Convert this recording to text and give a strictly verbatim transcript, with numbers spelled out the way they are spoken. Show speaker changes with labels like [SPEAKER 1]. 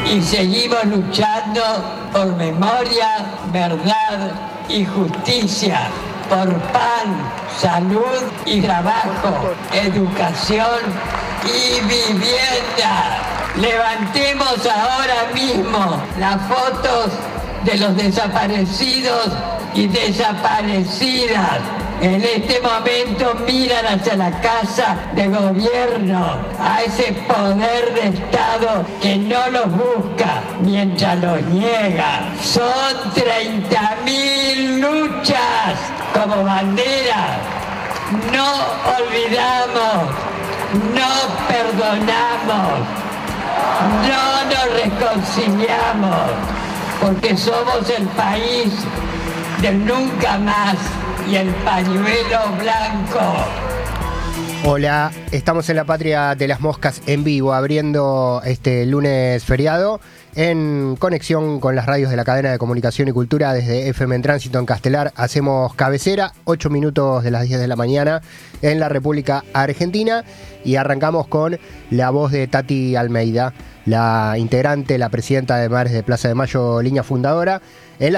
[SPEAKER 1] y seguimos luchando por memoria, verdad y justicia, por pan, salud y trabajo, educación y vivienda. Levantemos ahora mismo las fotos de los desaparecidos y desaparecidas. En este momento miran hacia la casa de gobierno, a ese poder de Estado que no los busca mientras los niega. Son treinta mil luchas como bandera. No olvidamos, no perdonamos, no nos reconciliamos, porque somos el país del nunca más y el pañuelo blanco.
[SPEAKER 2] Hola, estamos en la Patria de las Moscas en vivo, abriendo este lunes feriado en conexión con las radios de la cadena de comunicación y cultura desde F M en Tránsito en Castelar. Hacemos cabecera, ocho minutos de las diez de la mañana en la República Argentina, y arrancamos con la voz de Tati Almeida, la integrante, la presidenta de Madres de Plaza de Mayo, línea fundadora.